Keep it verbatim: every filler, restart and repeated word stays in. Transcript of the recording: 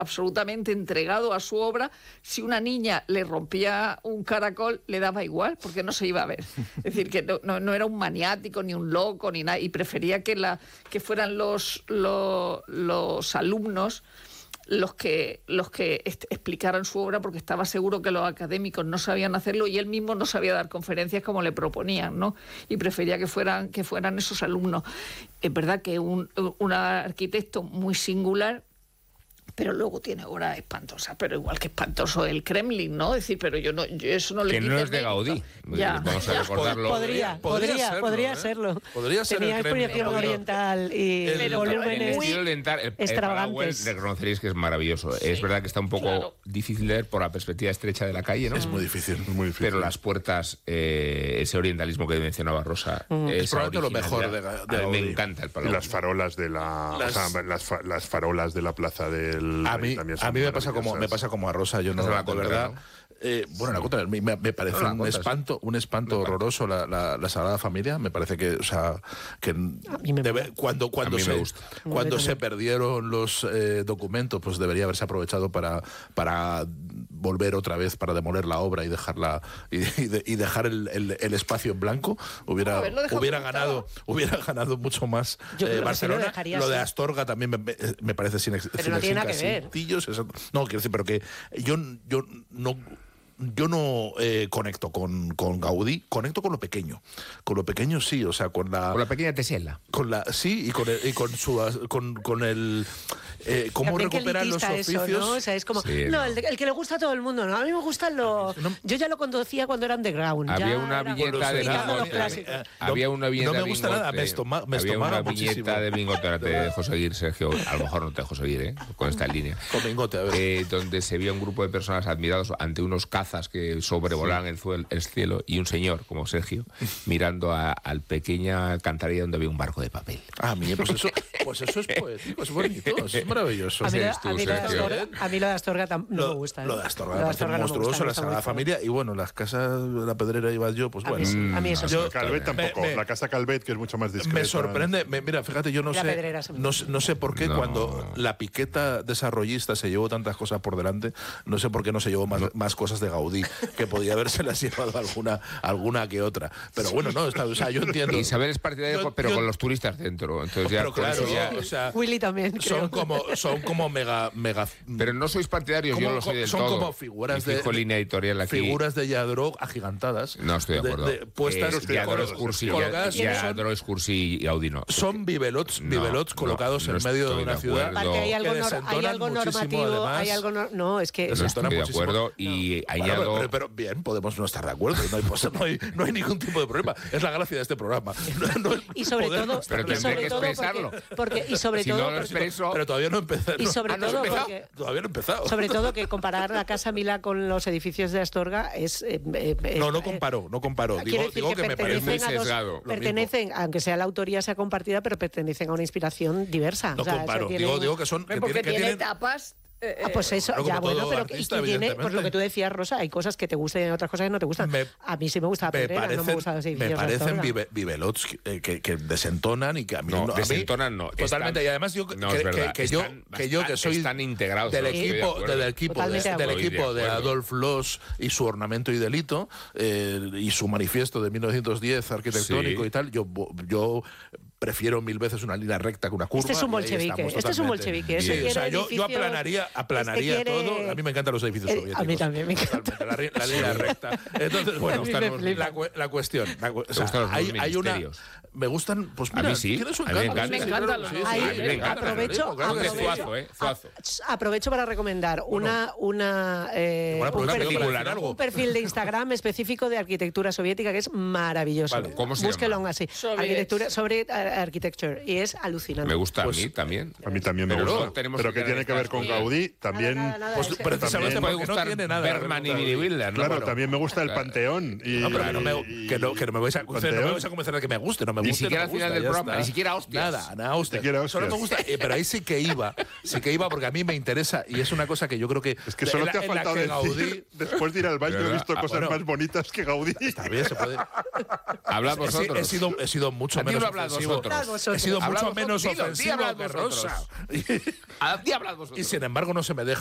absolutamente entregado a su obra. Si una niña le rompía un caracol, le daba igual, porque no se iba a ver. Es decir, que no, no, no era un maniático, ni un loco, ni nada, y prefería que, la, que fueran los, los, los alumnos los que, los que est- explicaran su obra, porque estaba seguro que los académicos no sabían hacerlo y él mismo no sabía dar conferencias como le proponían, ¿no? Y prefería que fueran, que fueran esos alumnos. Es verdad que un, un arquitecto muy singular, pero luego tiene obras espantosas, pero igual que espantoso el Kremlin, ¿no? Es decir, pero yo no, yo eso no le que quita no es de mérito. Gaudí. Ya, Vamos a ya. recordarlo. Podría, podría, serlo, podría ¿eh? serlo. Podría ser Tenía el Kremlin, inspiración Gaudí. oriental y El- El volúmenes estilo oriental, el, el extravagantes. Paraguay, reconoceréis que es maravilloso. Sí, es verdad que está un poco claro. difícil de ver por la perspectiva estrecha de la calle, ¿no? Es muy difícil, muy difícil. Pero las puertas, eh, ese orientalismo que mencionaba Rosa, Es esa probablemente lo mejor originalidad, de, de a mí me Gaudí. encanta el Y Paraguay. las farolas de la, Las- o sea, las, fa- las farolas de la plaza del A Rey mí, también a son mí me pasa como me maravillosas. pasa como a Rosa, yo no, Es de la de contra, verdad. ¿no? Eh, bueno, la contra, me, me parece No, la un contra, espanto, un espanto horroroso la, la, la Sagrada Familia. Me parece que, o sea, que mí me debe- mola. cuando cuando A mí se me gusta. cuando A mí se también. perdieron los eh, documentos, pues debería haberse aprovechado para para volver otra vez, para demoler la obra y dejarla y, y de- y dejar el, el- el espacio en blanco. Hubiera haberlo dejado hubiera como ganado hubiera ganado mucho más Yo creo que sí eh, lo Barcelona. dejaría Lo de así. Astorga también me, me- me parece sin ex- Pero sin no tiene nada que sin ver. castillos, eso- no, quiero decir, pero que yo, yo no yo no eh, conecto con, con Gaudí, conecto con lo pequeño. Con lo pequeño sí, o sea, con la Con la pequeña Tesela. con la sí y con el, y con su con, con el eh, cómo También qué recuperan los elitista oficios. eso, ¿no? O sea, es como, Sí, no, no. El, de- el que le gusta a todo el mundo, ¿no? A mí me gustan los... no- Yo ya lo conducía cuando era underground. Había ya una era- viñeta de quitando los Bingote. clásicos. Eh, Había no- una viñeta no me de gusta Bingote. nada, me estoma- me Había estomaba una viñeta muchísimo. de Bingote, ahora te dejo seguir, Sergio. A lo mejor no te dejo seguir, ¿eh? Con esta línea. Con Bingote, a ver. Eh, donde se veía un grupo de personas admirados ante unos cazas que sobrevolaban el, zuel- el cielo y un señor como Sergio mirando a, al pequeña alcantarilla donde había un barco de papel. Ah, mira, pues eso, pues eso es poético, es bonito, es maravilloso. A mí, Ese lo- eres tú, a mí lo de Sergio. Astorga, a mí lo de Astorga tam- no Lo, me gusta. ¿eh? lo de Astorga Lo me parece Astorga no me gusta, monstruoso, me la está muy Sagrada feo. Familia y bueno, las casas de la Pedrera iba yo, pues A mí bueno. sí, a mí eso sí. Yo- Calvet tampoco, me- me- la casa Calvet, que es mucho más discreta. Me sorprende, me- mira, fíjate, yo no La sé, Pedrera se me- no, sé- no sé por qué No. cuando la piqueta desarrollista se llevó tantas cosas por delante, no sé por qué no se llevó más, más cosas de Gaudí, que podía haberse las llevado alguna, alguna que otra. Pero bueno, no, está, o sea, yo entiendo. Isabel es partidaria, Yo- pero yo- con los turistas dentro. Entonces ya, pero por claro, eso ya- o sea, Willy también, creo. son como, son como mega, mega. Pero no sois partidarios, yo como- lo soy del son todo. como figuras Y fijo de línea editorial aquí. figuras de Yadro agigantadas. No estoy de acuerdo. puestas es Yadro col- Escursi, colocadas, ya- son- Yadro Escursi y Audi no. Son bibelots, No, bibelots no, colocados no en medio de estoy una de ciudad. acuerdo. Aparte hay algo, que nor- hay desentonan algo muchísimo, normativo, además. hay algo... nor- no, es que... No Eso estoy de muchísimo. acuerdo y Bueno, añado... pero, pero bien, podemos no estar de acuerdo, no hay, pos- no hay, no hay ningún tipo de problema. Es la gracia de este programa. No- no es Y sobre poder no todo, estar Pero de y tendré sobre que todo expresarlo. porque, porque- y sobre Si todo no lo porque- expreso... Pero todavía no he empezado. y sobre Ah, ¿no has todo empezado? porque Todavía no he empezado. sobre todo que comparar la Casa Milá con los edificios de Astorga es eh, eh, es- No, no eh, comparo, no comparo. quiero Digo, decir digo que, me pertenecen parece... muy a dos- sesgado. Lo pertenecen, aunque sea la autoría sea compartida, pero pertenecen a una inspiración diversa. No O sea, comparo. eso Digo, tienen- digo que son... Que Porque tienen, que tiene tienen- etapas... eh, Ah, pues eso, Claro, ya como bueno, todo pero que- artista, y tiene, pues evidentemente. lo que tú decías, Rosa, hay cosas que te gustan y otras cosas que no te gustan. Me- a mí sí me gusta la me Pedrera, no me parecen, gustan los me edificios de parecen Astorga. vive- vivelots que, que, que desentonan y que a mí No, no, a mí- desentonan no, Totalmente. están- y además yo No, que, es que- verdad, que yo están que yo que bastante- soy están integrados, del estoy de equipo acuerdo. del equipo de, Totalmente de del acuerdo. equipo de Estoy de acuerdo. Adolf Loos y su ornamento y delito eh, y su manifiesto de mil novecientos diez arquitectónico Sí. y tal. Yo yo prefiero mil veces una línea recta que una curva. Este es un y ahí bolchevique, estamos este es un totalmente. bolchevique. Este Bien. O sea, quiere yo, yo edificios- aplanaría, aplanaría este quiere- todo. A mí me encantan los edificios Eh, soviéticos. a mí también me encanta. Totalmente, La, ri- la línea recta. Entonces, bueno, A mí me la, flipa. cu- la cuestión. la cu- o sea, gustan los hay, nuevos hay una. ministerios? Me gustan, pues A mira, mí sí, tiene su a mí me encanto. encanta. A mí me sí, encantan claro, los sí, nuevos sí, Ahí, a mí me encanta, aprovecho, claro que sí. Aunque Zuazo, ¿eh? Zuazo. aprovecho para recomendar una, una, eh, Igual un, aprovecho perfil, para decir algo. un perfil de Instagram específico de arquitectura soviética que es maravilloso. Vale. ¿Cómo se Búsquelo llama? así. Soviets. Arquitectura, sobre uh, architecture. Y es alucinante. Me gusta Pues- a mí también. A mí también me Pero gusta. no tenemos Pero que que tiene que ver con analizar. Gaudí, también... Nada, nada, nada, Pues ese- precisamente Te puede porque no gustar tiene nada. Bergman y Billy Wilder, ¿no? Claro, Bueno, también me gusta el claro. Panteón. Y, No, pero que no me, y- que no, que no me vais a, y no me Panteón. vais a convencer de que me guste, no me Ni guste. siquiera no al me final gusta, del ya programa, está. ni siquiera hostias. Nada, nada, hostias. siquiera Solo me hostias. gusta, eh, pero ahí sí que iba, sí que iba porque a mí me interesa y es una cosa que yo creo que Es que solo en la- te ha en la faltado que decir, Gaudí después de ir al baño he ¿Verdad? visto Ah, cosas bueno. más bonitas que Gaudí. está bien, se puede. Hablad He, vosotros. he sido, he sido mucho A ti menos no hablad ofensivo. vosotros. He sido Hablad mucho vosotros, menos dilo, di ofensivo hablad que vosotros. Rosa. A ti hablad vosotros. Y sin embargo algo no se me deja.